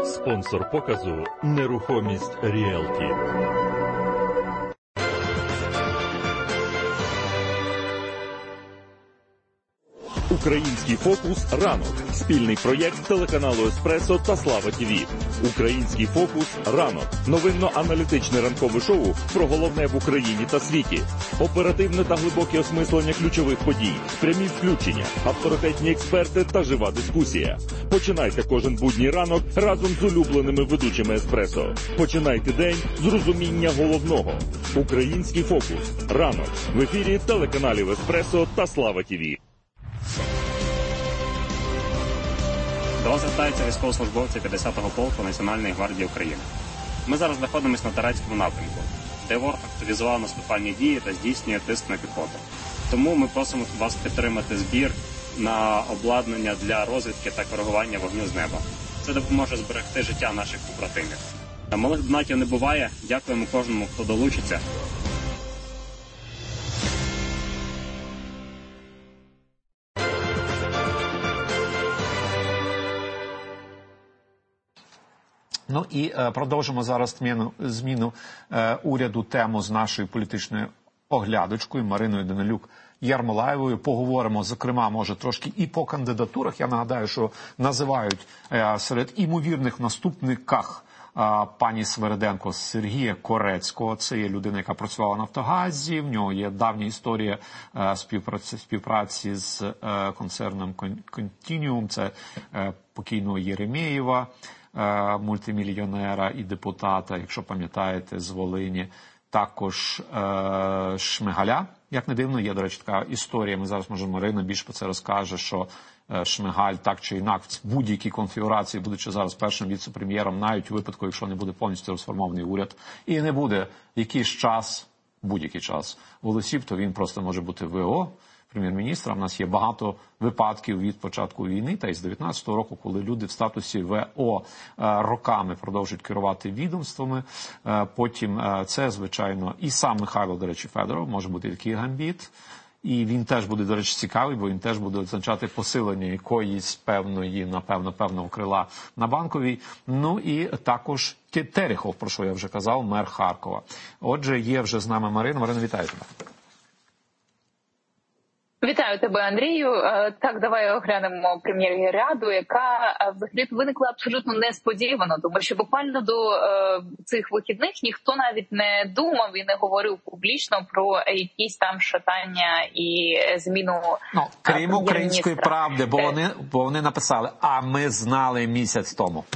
Спонсор показу «Нерухомість Ріелті». Український фокус «Ранок» – спільний проєкт телеканалу «Еспресо» та «Слава ТВ». Український фокус «Ранок» – новинно-аналітичне ранкове шоу про головне в Україні та світі. Оперативне та глибоке осмислення ключових подій, прямі включення, авторитетні експерти та жива дискусія. Починайте кожен будній ранок разом з улюбленими ведучими «Еспресо». Починайте день з розуміння головного. Український фокус «Ранок» в ефірі телеканалів «Еспресо» та «Слава ТВ». До вас звертаються військовослужбовці 50-го полку Національної гвардії України. Ми зараз знаходимося на Тарецькому напрямку, де ворог активізував наступальні дії та здійснює тиск на піхоту. Тому ми просимо вас підтримати збір на обладнання для розвідки та коригування вогню з неба. Це допоможе зберегти життя наших побратимів. Малих донатів не буває. Дякуємо кожному, хто долучиться. Ну і продовжимо зараз зміну уряду тему з нашою політичною оглядочкою Мариною Данилюк-Ярмолаєвою. Поговоримо, зокрема, може трошки і по кандидатурах. Я нагадаю, що називають серед імовірних наступниках пані Свериденко Сергія Корецького. Це є людина, яка працювала в «Нафтогазі», в нього є давня історія співпраці з концерном «Контініум», це покійного Єремєєва, мультимільйонера і депутата, якщо пам'ятаєте, з Волині. Також Шмигаля, як не дивно, є, до речі, така історія, ми зараз, може, Марина більше про це розкаже, що Шмигаль так чи інак в будь-якій конфігурації, будучи зараз першим віце-прем'єром, навіть у випадку, якщо не буде повністю розформований уряд, і не буде якийсь час, будь-який час голосів, то він просто може бути ВО, прем'єр-міністра. У нас є багато випадків від початку війни, та й з 19-го року, коли люди в статусі ВО роками продовжують керувати відомствами. Потім це, звичайно, і сам Михайло, до речі, Федоров, може бути такий гамбіт. І він теж буде, до речі, цікавий, бо він теж буде означати посилення якоїсь певної, певного крила на Банковій. Ну і також Терехов, про що я вже казав, мер Харкова. Отже, є вже з нами Марина. Марина, вітаю тебе. Вітаю тебе, Андрію. Так, давай оглянемо прем'єр-ряду, яка взагалі виникла абсолютно несподівано, тому що буквально до цих вихідних ніхто навіть не думав і не говорив публічно про якісь там шатання і зміну. Ну, крім «Української правди», бо вони написали: "А ми знали місяць тому".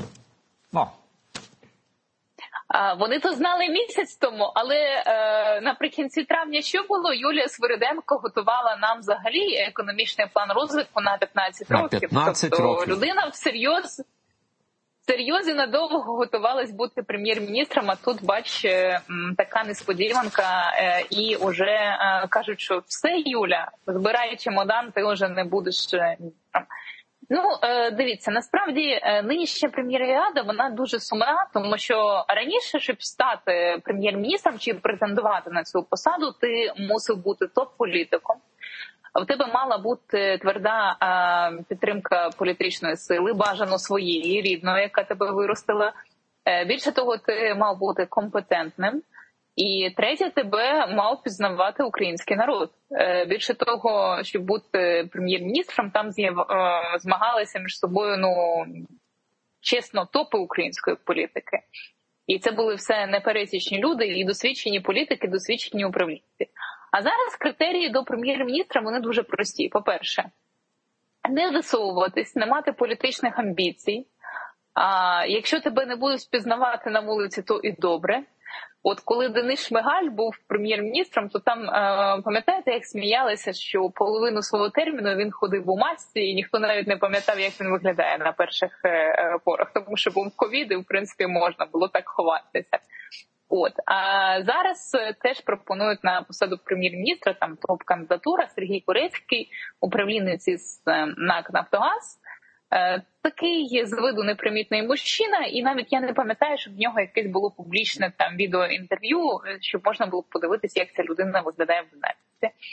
Вони то знали місяць тому, але наприкінці травня що було? Юлія Свериденко готувала нам взагалі економічний план розвитку на 15 років. На 15 тобто років. Людина всерйоз надовго готувалась бути прем'єр-міністром, а тут, бач, така несподіванка, і вже кажуть, що все, Юля, збирай чемодан, ти вже не будеш міністром. Ну, дивіться, насправді нинішня прем'єр-рада, вона дуже сумна, тому що раніше, щоб стати прем'єр-міністром чи претендувати на цю посаду, ти мусив бути топ-політиком. В тебе мала бути тверда підтримка політичної сили, бажано своєї, рідної, яка тебе виростила. Більше того, ти мав бути компетентним. І третє, тебе мав пізнавати український народ. Більше того, щоб бути прем'єр-міністром, там змагалися між собою, чесно, топи української політики. І це були все непересічні люди, і досвідчені політики, досвідчені управлінці. А зараз критерії до прем'єр-міністра, вони дуже прості. По-перше, не висовуватись, не мати політичних амбіцій. Якщо тебе не будуть впізнавати на вулиці, то і добре. От коли Денис Шмигаль був прем'єр-міністром, то там, пам'ятаєте, як сміялися, що половину свого терміну він ходив у масці, і ніхто навіть не пам'ятав, як він виглядає на перших порах, тому що був ковід, і, в принципі, можна було так ховатися. А зараз теж пропонують на посаду прем'єр-міністра, там топ-кандидатура, Сергій Корецький, управлінець із НАК «Нафтогаз». Такий з виду непримітний мужчина, і навіть я не пам'ятаю, щоб в нього якесь було публічне там відеоінтерв'ю, щоб можна було подивитися, як ця людина виглядає в динаміці.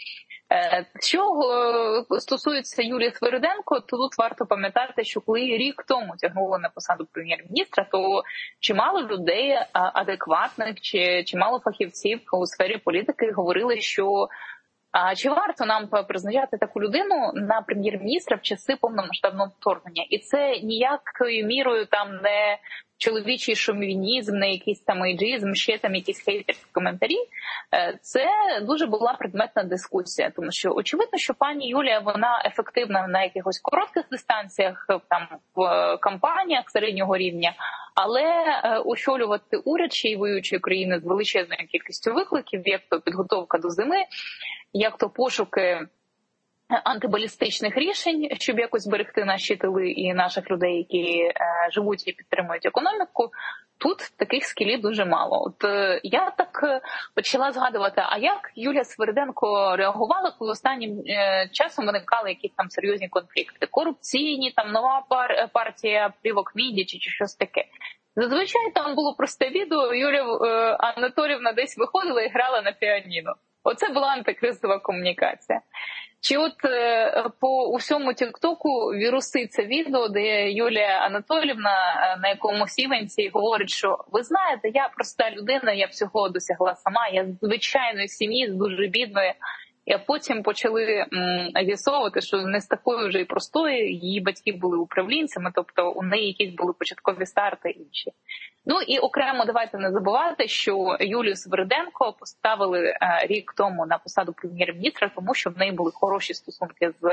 Що стосується Юлії Свириденко, то тут варто пам'ятати, що коли рік тому тягнули на посаду прем'єр-міністра, то чимало людей адекватних, чимало фахівців у сфері політики говорили, що чи варто нам призначати таку людину на прем'єр-міністра в часи повномасштабного вторгнення? І це ніякою мірою там не чоловічий шовінізм, не якийсь там ейджизм, ще там якісь хейтерські коментарі. Це дуже була предметна дискусія, тому що очевидно, що пані Юлія, вона ефективна на якихось коротких дистанціях, там в кампаніях середнього рівня, але очолювати уряд ще й воюючої країни з величезною кількістю викликів, як то підготовка до зими, як то пошуки антибалістичних рішень, щоб якось зберегти наші тили і наших людей, які живуть і підтримують економіку, тут таких скілів дуже мало. От я так почала згадувати, а як Юлія Свириденко реагувала, коли останнім часом виникали якісь там серйозні конфлікти, корупційні, там нова партія плівок Мідічі чи щось таке. Зазвичай там було просте відео, Юлія Анатоліївна десь виходила і грала на піаніно. Оце була антикризова комунікація. Чи от по усьому тіктоку віруситься відео, де Юлія Анатоліївна на якомусь івенті говорить, що ви знаєте, я проста людина, я всього досягла сама, я з звичайної сім'ї, з дуже бідної. І потім почали з'ясовувати, що не з такою вже і простою, її батьки були управлінцями, тобто у неї якісь були початкові старти інші. Ну і окремо давайте не забувати, що Юлію Свириденко поставили рік тому на посаду прем'єр-міністра, тому що в неї були хороші стосунки з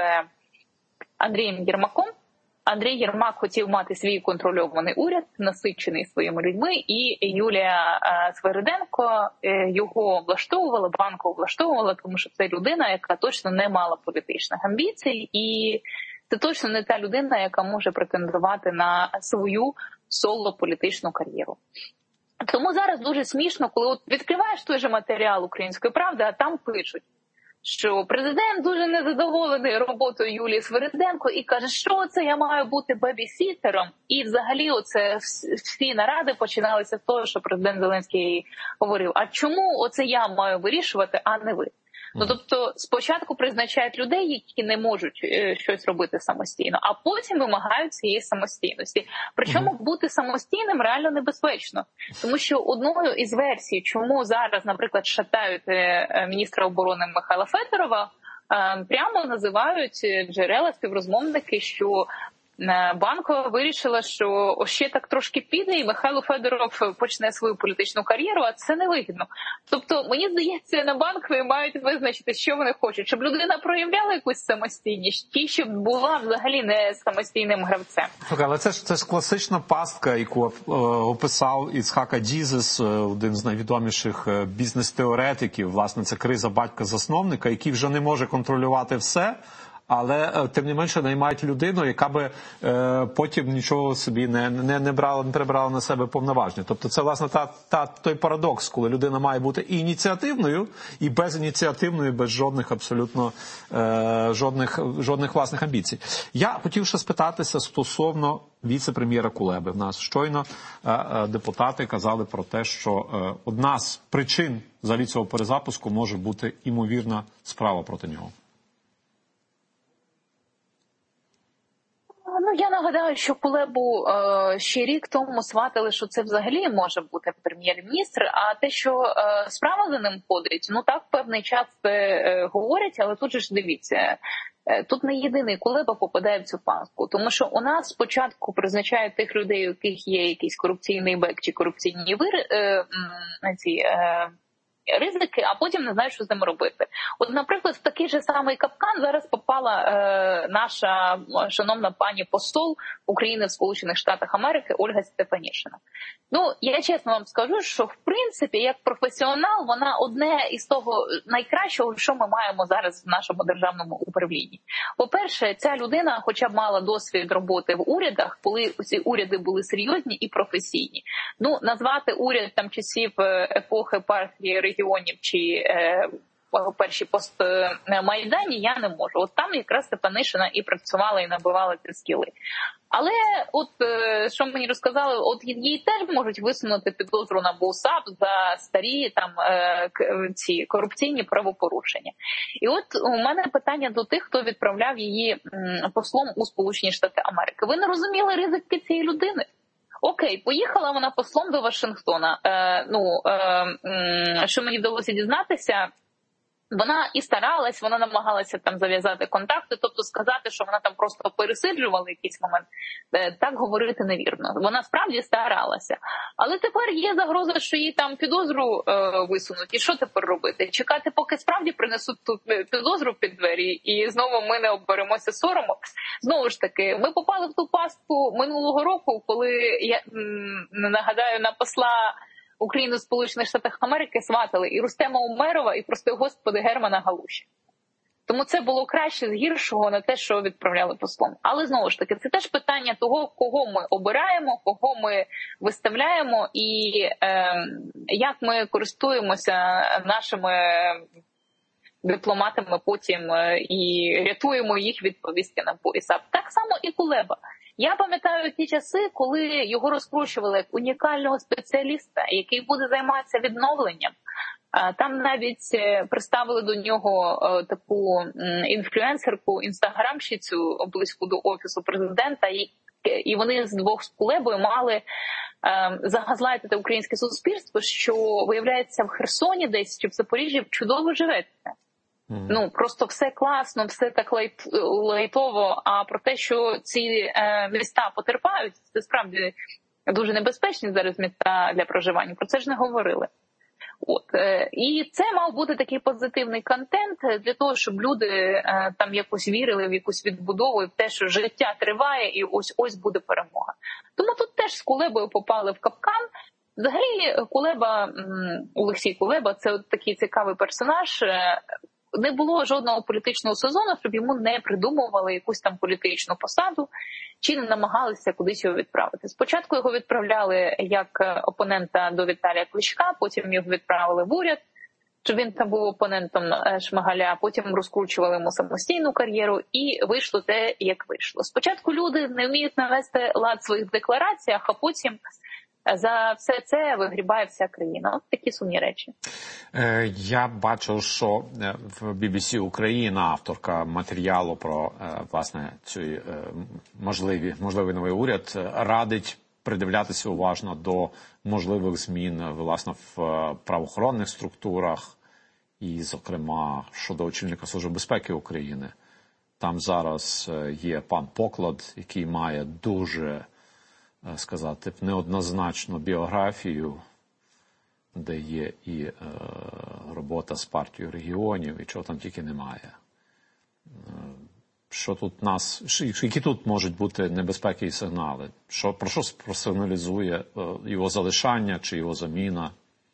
Андрієм Єрмаком. Андрій Єрмак хотів мати свій контрольований уряд, насичений своїми людьми, і Юлія Свириденко його влаштовувала, Банкову влаштовувала, тому що це людина, яка точно не мала політичних амбіцій, і це точно не та людина, яка може претендувати на свою соло-політичну кар'єру. Тому зараз дуже смішно, коли от відкриваєш той же матеріал «Української правди», а там пишуть, що президент дуже незадоволений роботою Юлії Свириденко і каже, що це я маю бути бебі-сітером. І взагалі оце всі наради починалися з того, що президент Зеленський говорив, а чому оце я маю вирішувати, а не ви? Ну, тобто спочатку призначають людей, які не можуть щось робити самостійно, а потім вимагають цієї самостійності. Причому бути самостійним реально небезпечно. Тому що одною із версій, чому зараз, наприклад, шатають міністра оборони Михайла Федорова, прямо називають джерела, співрозмовники, що Банкова вирішила, що ще так трошки піде, і Михайло Федоров почне свою політичну кар'єру, а це невигідно. Тобто, мені здається, на Банковій мають визначити, що вони хочуть. Щоб людина проявляла якусь самостійність, чи щоб була взагалі не самостійним гравцем. Але це ж класична пастка, яку описав Іцхак Адзізес, один з найвідоміших бізнес-теоретиків. Власне, це криза батька-засновника, який вже не може контролювати все, але тим не менше наймають людину, яка би потім нічого собі не прибрала на себе повноваження. Тобто це, власне, той парадокс, коли людина має бути і ініціативною, і безініціативною, без жодних абсолютно жодних власних амбіцій. Я хотів ще спитатися стосовно віце-прем'єра Кулеби. В нас щойно депутати казали про те, що одна з причин взагалі цього перезапуску може бути імовірна справа проти нього. Ну, я нагадаю, що Кулебу ще рік тому сватили, що це взагалі може бути прем'єр-міністр, а те, що справа за ним ходить, ну так, певний час говорять, але тут же ж дивіться, тут не єдиний Кулеба попадає в цю пастку, тому що у нас спочатку призначають тих людей, у яких є якийсь корупційний бек чи корупційні ризики, а потім не знають, що з ними робити. От, наприклад, в такий же самий капкан зараз попала наша шановна пані посол України в Сполучених Штатах Америки Ольга Стефанішина. Ну, я чесно вам скажу, що в принципі, як професіонал, вона одне із того найкращого, що ми маємо зараз в нашому державному управлінні. По-перше, ця людина хоча б мала досвід роботи в урядах, коли ці уряди були серйозні і професійні. Ну, назвати уряд там часів епохи партії регіонів чи першій постмайдані, я не можу. От там якраз Стефанишина і працювала, і набивала ці скіли. Але от що мені розказали, от їй теж можуть висунути підозру на БУСАП за старі там ці корупційні правопорушення. І от у мене питання до тих, хто відправляв її послом у Сполучені Штати Америки. Ви не розуміли ризики цієї людини? Окей, поїхала вона послом до Вашингтона. Що мені вдалося дізнатися, вона і старалась, вона намагалася там зав'язати контакти, тобто сказати, що вона там просто пересиджувала якийсь момент, так говорити невірно. Вона справді старалася. Але тепер є загроза, що їй там підозру висунуть. І що тепер робити? Чекати, поки справді принесуть ту підозру під двері, і знову ми не оберемося соромом? Знову ж таки, ми попали в ту пастку минулого року, коли, я нагадаю, на посла Україну в Сполучених Штатах Америки сватали і Рустема Умерова, і, прости господи, Германа Галуші. Тому це було краще з гіршого на те, що відправляли послом. Але, знову ж таки, це теж питання того, кого ми обираємо, кого ми виставляємо і як ми користуємося нашими дипломатами потім і рятуємо їх від повістки на пояса. Так само і Кулеба. Я пам'ятаю ті часи, коли його розкручували як унікального спеціаліста, який буде займатися відновленням. Там навіть приставили до нього таку інфлюенсерку, інстаграмщицю близько до Офісу президента, і вони з двох з Кулебою мали загазлайтити українське суспільство, що, виявляється, в Херсоні десь чи в Запоріжжі чудово живеться. Ну, просто все класно, все так лайтово, а про те, що ці міста потерпають, це справді дуже небезпечні зараз міста для проживання, про це ж не говорили. От. І це мав бути такий позитивний контент для того, щоб люди там якось вірили в якусь відбудову і в те, що життя триває і ось буде перемога. Тому тут теж з Кулебою попали в капкан. Взагалі Олексій Кулеба – це такий цікавий персонаж. Не було жодного політичного сезону, щоб йому не придумували якусь там політичну посаду, чи не намагалися кудись його відправити. Спочатку його відправляли як опонента до Віталія Кличка, потім його відправили в уряд, щоб він там був опонентом Шмигаля, потім розкручували йому самостійну кар'єру, і вийшло те, як вийшло. Спочатку люди не вміють навести лад в своїх деклараціях, а потім за все це вигрібає вся країна. От такі сумні речі. Я бачив, що в BBC Україна авторка матеріалу про, власне, цей можливий новий уряд радить придивлятися уважно до можливих змін, власне, в правоохоронних структурах і, зокрема, щодо очільника Служби безпеки України. Там зараз є пан Поклад, який має дуже, сказати, неоднозначну біографію, де є і робота з партією регіонів, і чого там тільки немає. Що тут які тут можуть бути небезпеки і сигнали? Про що просигналізує його залишання чи його заміна?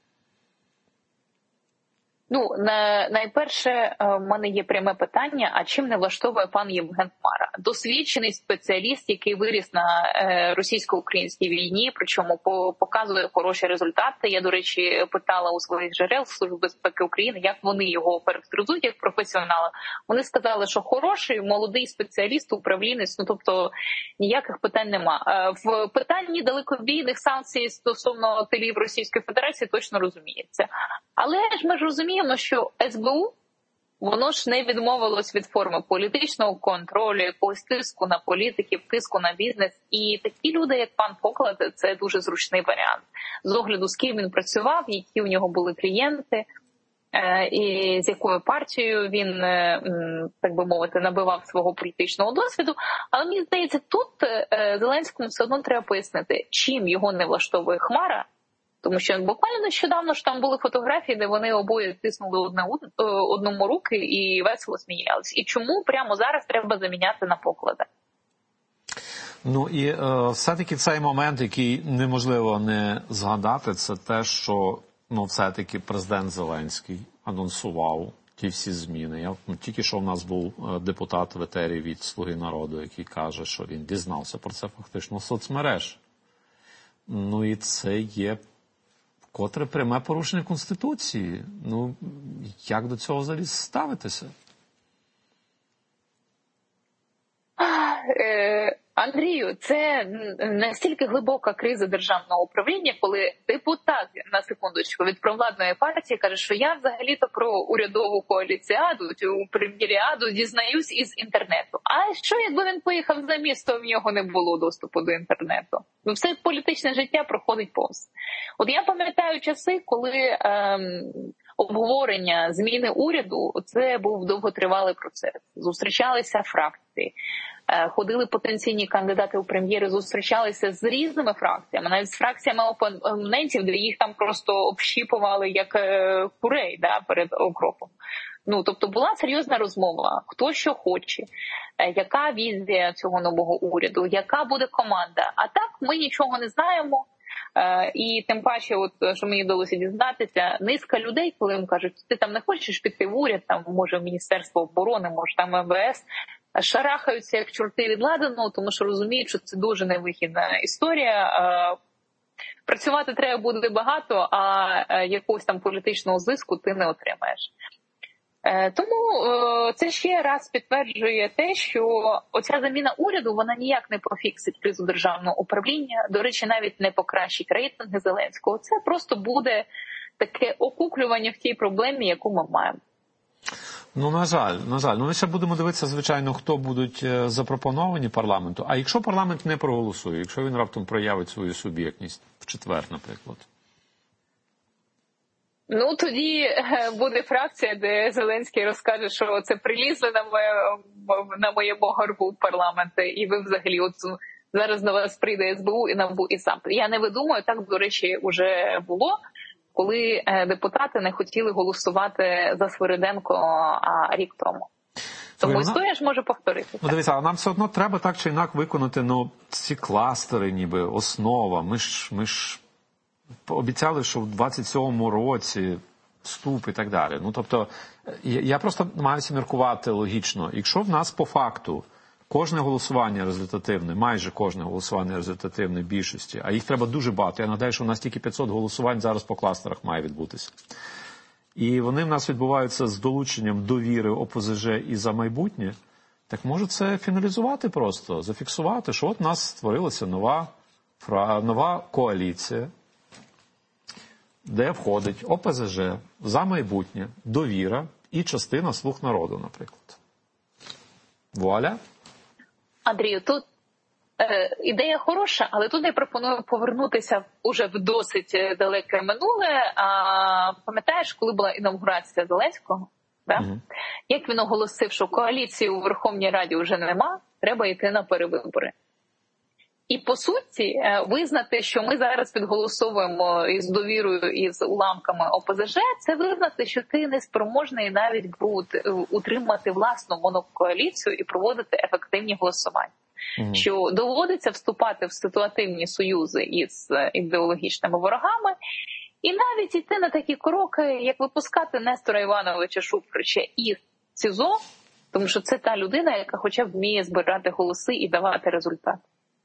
Ну, найперше, в мене є пряме питання, а чим не влаштовує пан Євген Хмара? Досвідчений спеціаліст, який виріс на російсько-українській війні, причому показує хороші результати. Я, до речі, питала у своїх джерел Служби безпеки України, як вони його характеризують як професіонала. Вони сказали, що хороший, молодий спеціаліст, управлінець, ну тобто ніяких питань нема. В питанні далекобійних санкцій стосовно тилів Російської Федерації точно розуміється. Але ж ми ж розуміємо, що СБУ, воно ж не відмовилось від форми політичного контролю, якогось тиску на політиків, тиску на бізнес. І такі люди, як пан Поклад, це дуже зручний варіант. З огляду, з ким він працював, які у нього були клієнти, і з якою партією він, так би мовити, набивав свого політичного досвіду. Але мені здається, тут Зеленському все одно треба пояснити, чим його не влаштовує Хмара. Тому що буквально нещодавно ж там були фотографії, де вони обоє тиснули одному руки і весело сміялись. І чому прямо зараз треба заміняти на Поклада? Ну і все-таки цей момент, який неможливо не згадати, це те, що все-таки президент Зеленський анонсував ті всі зміни. Тільки що в нас був депутат в етері від «Слуги народу», який каже, що він дізнався про це фактично з соцмереж. Ну і це є вкотре пряме порушення Конституції. Ну, як до цього взагалі ставитися? Андрію, це настільки глибока криза державного управління, коли депутат, на секундочку, від провладної партії каже, що я взагалі-то про урядову коаліціаду, цю прем'єріаду дізнаюсь із інтернету. А що, якби він поїхав за місто, в нього не було доступу до інтернету? Ну, все політичне життя проходить повз. От я пам'ятаю часи, коли обговорення зміни уряду, це був довготривалий процес. Зустрічалися фракції. Ходили потенційні кандидати у прем'єри, зустрічалися з різними фракціями, навіть з фракціями опонентів, де їх там просто общіпували як курей, да, перед окропом. Ну, тобто була серйозна розмова, хто що хоче, яка візія цього нового уряду, яка буде команда. А так ми нічого не знаємо. І тим паче, от що мені вдалося дізнатися, низка людей, коли їм кажуть, ти там не хочеш піти в уряд, там може в Міністерство оборони, може там МВС, шарахаються як чорти від ладану, тому що розуміють, що це дуже невихідна історія. Працювати треба буде багато, а якогось там політичного зиску ти не отримаєш. Тому це ще раз підтверджує те, що оця заміна уряду, вона ніяк не пофіксить кризу державного управління, до речі, навіть не покращить рейтинги Зеленського. Це просто буде таке окуклювання в тій проблемі, яку ми маємо. Ну, на жаль. Ну, ми ще будемо дивитися, звичайно, хто будуть запропоновані парламенту. А якщо парламент не проголосує, якщо він раптом проявить свою суб'єктність в четвер, наприклад? Ну, тоді буде фракція, де Зеленський розкаже, що це прилізли на моєму горбу в парламент, і ви взагалі от зараз до вас прийде СБУ і НАБУ і САП. Я не видумаю, так, до речі, вже було, коли депутати не хотіли голосувати за Свириденко рік тому. Тому історія ж може повторитися. Ну, дивіться, а нам все одно треба так чи інак виконати, ну, ці кластери, ніби, основа. Ми ж обіцяли, що в 27-му році вступ і так далі. Ну, тобто, я просто намагаюся міркувати логічно. Якщо в нас по факту кожне голосування результативне, майже кожне голосування результативне більшості, а їх треба дуже багато. Я нагадаю, що у нас тільки 500 голосувань зараз по кластерах має відбутися. І вони в нас відбуваються з долученням довіри ОПЗЖ і «За майбутнє». Так може це фіналізувати просто, зафіксувати, що от у нас створилася нова коаліція, де входить ОПЗЖ, «За майбутнє», довіра і частина «Слуг народу», наприклад. Вуаля. Андрію, тут ідея хороша, але тут я пропоную повернутися уже в досить далеке минуле. Пам'ятаєш, коли була інавгурація Зеленського? Да? Угу. Як він оголосив, що коаліції у Верховній Раді вже нема, треба йти на перевибори. І, по суті, визнати, що ми зараз підголосовуємо із довірою і з уламками ОПЗЖ, це визнати, що ти не спроможний навіть утримати власну монокоаліцію і проводити ефективні голосування. Що доводиться вступати в ситуативні союзи із ідеологічними ворогами, і навіть йти на такі кроки, як випускати Нестора Івановича Шуфрича із СІЗО, тому що це та людина, яка хоча б вміє збирати голоси і давати результат.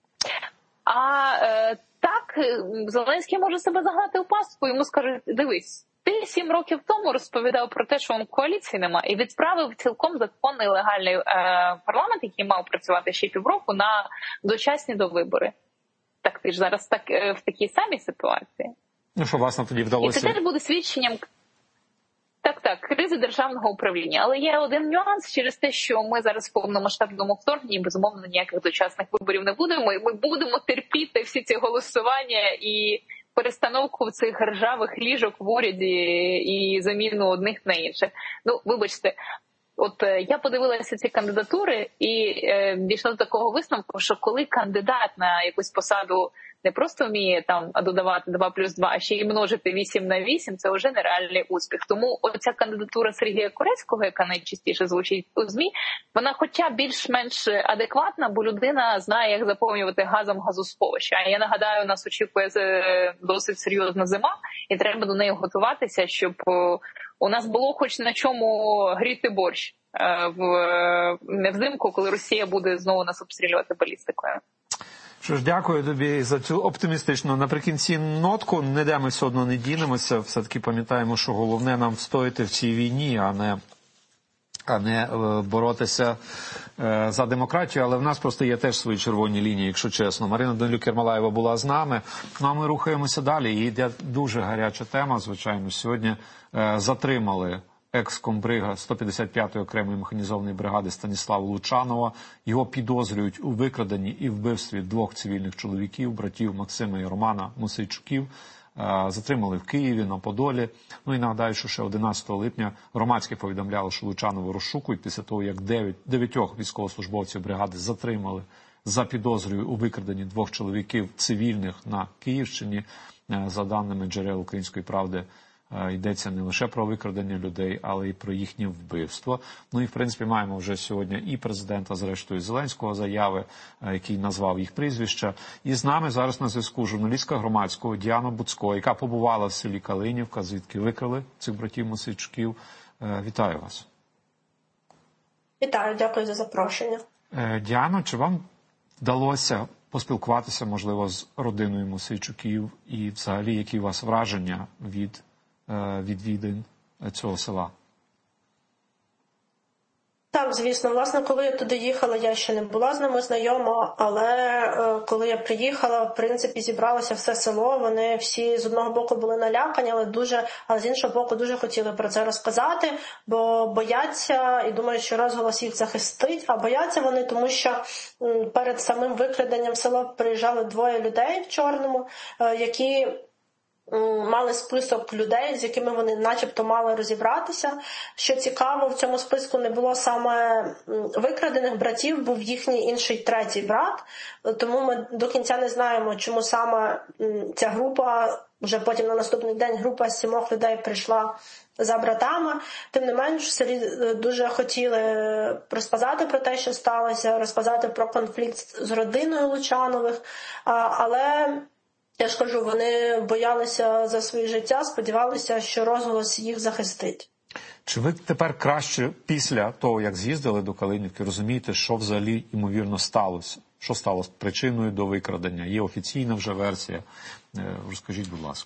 Так, Зеленський може себе загнати у пастку, йому скажуть, дивись, ти 7 років тому розповідав про те, що в коаліції нема, і відправив цілком законний легальний парламент, який мав працювати ще півроку, на дочасні довибори. Так ти ж зараз в такій самій ситуації. Ну, що, власне, тоді вдалося... І це теж буде свідченням кризи державного управління. Але є один нюанс через те, що ми зараз в повномасштабному вторгненні, безумовно, ніяких дочасних виборів не будемо. І ми будемо терпіти всі ці голосування і перестановку цих ржавих ліжок в уряді і заміну одних на інших. Ну, вибачте, от я подивилася ці кандидатури і дійшла до такого висновку, що коли кандидат на якусь посаду не просто вміє там додавати 2+2, а ще й множити 8 на 8, це вже нереальний успіх. Тому оця кандидатура Сергія Корецького, яка найчастіше звучить у ЗМІ, вона хоча більш-менш адекватна, бо людина знає, як заповнювати газом газосховища. А я нагадаю, нас очікує досить серйозна зима, і треба до неї готуватися, щоб у нас було хоч на чому гріти борщ взимку, коли Росія буде знову нас обстрілювати балістикою. Що ж, дякую тобі за цю оптимістичну наприкінці нотку. Ніде ми все одно не дінемося. Все-таки пам'ятаємо, що головне нам встояти в цій війні, а не боротися за демократію. Але в нас просто є теж свої червоні лінії, якщо чесно. Марина Данилюк-Єрмолаєва була з нами. Ну, а ми рухаємося далі. І йде дуже гаряча тема, звичайно. Сьогодні затримали екс-комбрига 155-ї окремої механізованої бригади Станіслава Лучанова. Його підозрюють у викраденні і вбивстві двох цивільних чоловіків, братів Максима і Романа Мосейчуків. Затримали в Києві, на Подолі. Ну і нагадаю, що ще 11 липня громадське повідомляло, що Лучанова розшукують після того, як 9 військовослужбовців бригади затримали за підозрою у викраденні двох чоловіків цивільних на Київщині. За даними джерел «Української правди», йдеться не лише про викрадення людей, але й про їхнє вбивство. Ну і, в принципі, маємо вже сьогодні і президента, зрештою, Зеленського заяви, який назвав їх прізвища. І з нами зараз на зв'язку журналістка громадського Діана Буцько, яка побувала в селі Калинівка, звідки викрали цих братів Мосейчуків. Вітаю вас. Вітаю, дякую за запрошення. Діано, чи вам вдалося поспілкуватися, можливо, з родиною Мосейчуків і взагалі які у вас враження від відвідин цього села? Так, звісно. Власне, коли я туди їхала, я ще не була з ними знайома, але коли я приїхала, в принципі, зібралося все село, вони всі з одного боку були налякані, але з іншого боку дуже хотіли про це розказати, бо бояться, і думаю, що розголос їх захистить, а бояться вони, тому що перед самим викраденням в село приїжджали двоє людей в чорному, які мали список людей, з якими вони начебто мали розібратися. Що цікаво, в цьому списку не було саме викрадених братів, був їхній інший третій брат. Тому ми до кінця не знаємо, чому саме ця група, вже потім на наступний день група з 7 людей прийшла за братами. Тим не менш, в селі дуже хотіли розказати про те, що сталося, розказати про конфлікт з родиною Лучанових, але я ж кажу, вони боялися за своє життя, сподівалися, що розголос їх захистить. Чи ви тепер краще після того, як з'їздили до Калинівки, розумієте, що взагалі, ймовірно, сталося? Що стало причиною до викрадення? Є офіційна вже версія. Розкажіть, будь ласка.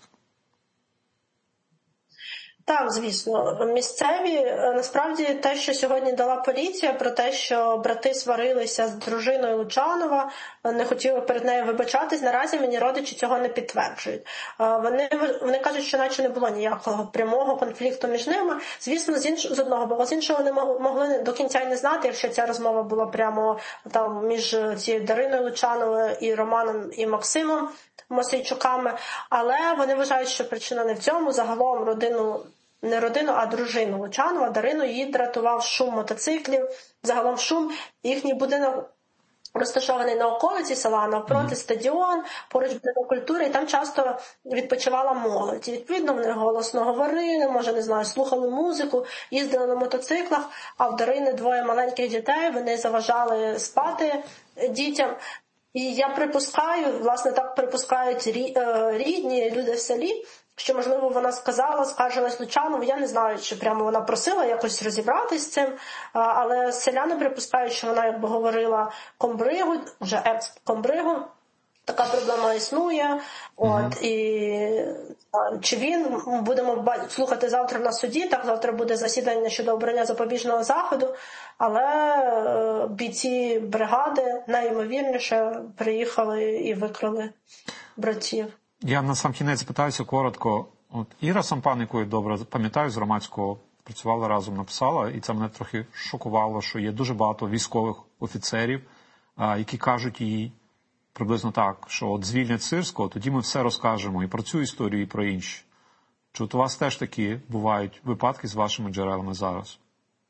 Так, звісно. Місцеві, насправді, те, що сьогодні дала поліція, про те, що брати сварилися з дружиною Лучанова, не хотіли перед нею вибачатись, наразі мені родичі цього не підтверджують. Вони кажуть, що наче не було ніякого прямого конфлікту між ними. Звісно, з одного боку, з іншого вони могли до кінця й не знати, якщо ця розмова була прямо там між цією Дариною Лучановою і Романом і Максимом Мосейчуками, але вони вважають, що причина не в цьому. Загалом не родину, а дружину Лучанова, Дарину, її дратував шум мотоциклів, загалом шум. Їхній будинок розташований на околиці села, навпроти стадіон, поруч будинок культури, і там часто відпочивала молодь. І, відповідно, вони голосно говорили, може, не знаю, слухали музику, їздили на мотоциклах, а в Дарини двоє маленьких дітей, вони заважали спати дітям. І я припускаю, власне, так припускають рідні люди в селі, що, можливо, вона скаржилась Лучанову, я не знаю, чи прямо вона просила якось розібратись з цим, але селяни припускають, що вона, якби говорила комбригу, вже екс-комбригу, така проблема існує, і чи він, будемо слухати завтра на суді, так, завтра буде засідання щодо обрання запобіжного заходу, але бійці бригади найімовірніше приїхали і викрали братів. Я на сам кінець питаюся коротко. От Іра Сампан, яку я добре пам'ятаю, з громадського працювала разом, написала, і це мене трохи шокувало, що є дуже багато військових офіцерів, які кажуть їй приблизно так, що от звільнять Сирського, тоді ми все розкажемо і про цю історію, і про інші. Чи от у вас теж такі бувають випадки з вашими джерелами зараз?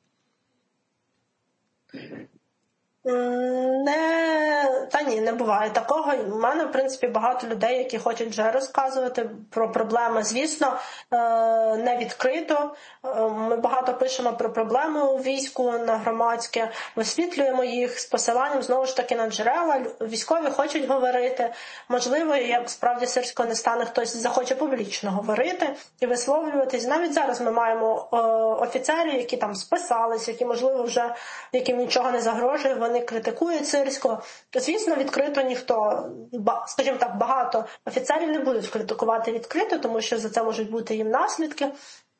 Не буває такого. У мене, в принципі, багато людей, які хочуть вже розказувати про проблеми. Звісно, не відкрито. Ми багато пишемо про проблеми у війську на громадське, висвітлюємо їх з посиланням, знову ж таки, на джерела. Військові хочуть говорити. Можливо, як справді Сирського не стане, хтось захоче публічно говорити і висловлюватись. Навіть зараз ми маємо офіцерів, які там списались, які, можливо, вже яким нічого не загрожує, вони вони критикують Сирського. Звісно, відкрито ніхто, скажімо так, багато офіцерів не будуть критикувати відкрито, тому що за це можуть бути їм наслідки.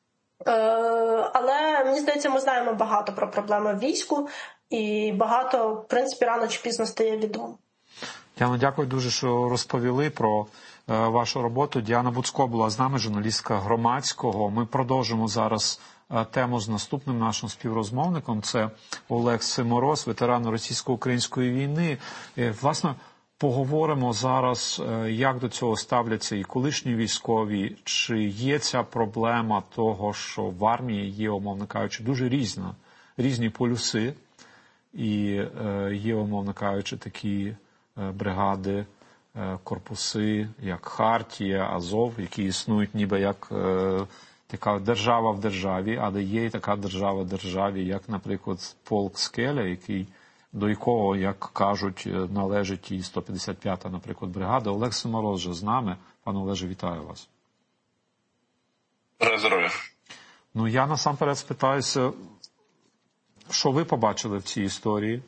Але, мені здається, ми знаємо багато про проблеми в війську, і багато, в принципі, рано чи пізно стає відомо. Діана, дякую дуже, що розповіли про вашу роботу. Діана Буцко була з нами, журналістка Громадського. Ми продовжимо зараз тему з наступним нашим співрозмовником. Це Олег Симороз, ветеран російсько-української війни. Власне, поговоримо зараз, як до цього ставляться і колишні військові, чи є ця проблема того, що в армії є, умовно кажучи, дуже різні полюси, і є, умовно кажучи, такі бригади, корпуси, як Хартія, Азов, які існують ніби як така держава в державі, але є і така держава в державі, як, наприклад, полк Скеля, до якого, як кажуть, належить і 155-та, наприклад, бригада. Олег Симороз вже з нами. Пане Олеже, вітаю вас. Здоров'я. Ну, я насамперед спитаюся, що ви побачили в цій історії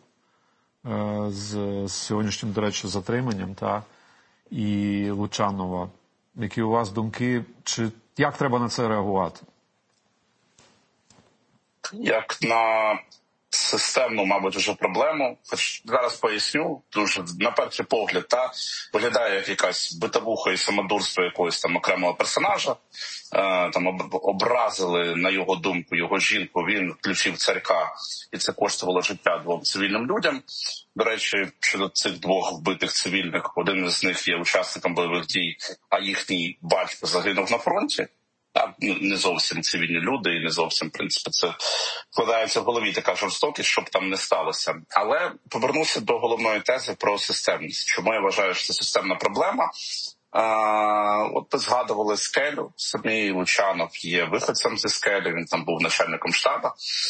з сьогоднішнім, до речі, затриманням і Лучанова. Які у вас думки, як треба на це реагувати? Як на системну, мабуть, вже проблему. Хоч зараз поясню, дуже на перший погляд, виглядає як якась битовуха і самодурство якогось там окремого персонажа. Там образили, на його думку, його жінку, він включив царька, і це коштувало життя двом цивільним людям. До речі, щодо цих двох вбитих цивільних, один із них є учасником бойових дій, а їхній батько загинув на фронті. Не зовсім цивільні люди, і не зовсім, в принципі, це вкладається в голові така жорстокість, щоб там не сталося. Але повернуся до головної тези про системність. Чому я вважаю, що це системна проблема? От ви згадували Скелю. Самий Лучанов є виходцем зі Скелі, він там був начальником штабу.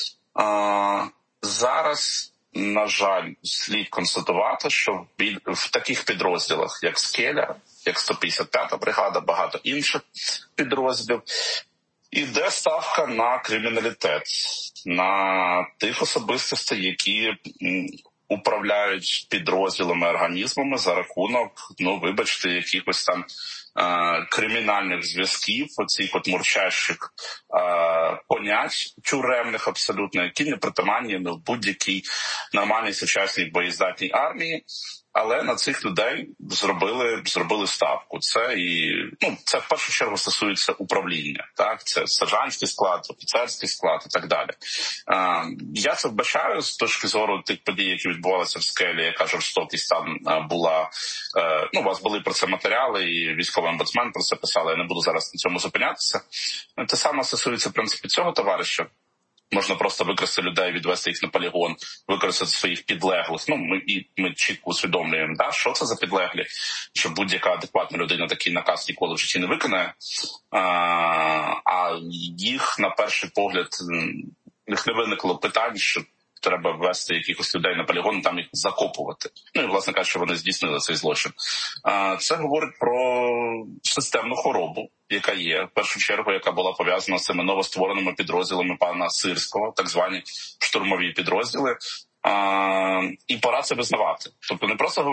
Зараз, на жаль, слід констатувати, що в таких підрозділах, як Скеля, як 155-та бригада, багато інших підрозділів, іде ставка на криміналітет, на тих особистостей, які управляють підрозділами, організмами за рахунок, вибачте, якихось там кримінальних зв'язків, оцих от мурчащих понять тюремних абсолютно, які не притаманні в будь-якій нормальній сучасній боєздатній армії. Але на цих людей зробили ставку. Це це в першу чергу стосується управління. Так, це сержантський склад, офіцерський склад і так далі. Я це вбачаю з точки зору тих подій, які відбувалися в Скелі, яка жорстокість там була. У вас були про це матеріали, і військовий омбудсмен про це писали. Я не буду зараз на цьому зупинятися. Те саме стосується в принципі цього товариша. Можна просто використати людей, відвести їх на полігон, використати своїх підлеглих. Ми чітко усвідомлюємо, що це за підлеглі, що будь-яка адекватна людина такий наказ ніколи в житті не виконає. А їх, на перший погляд, їх не виникло питань, що треба ввести якихось людей на полігон і там їх закопувати. І, власне кажучи, вони здійснили цей злочин. Це говорить про системну хворобу, яка є, в першу чергу, яка була пов'язана з цими новоствореними підрозділами пана Сирського, так звані штурмові підрозділи. І пора це визнавати. Тобто не просто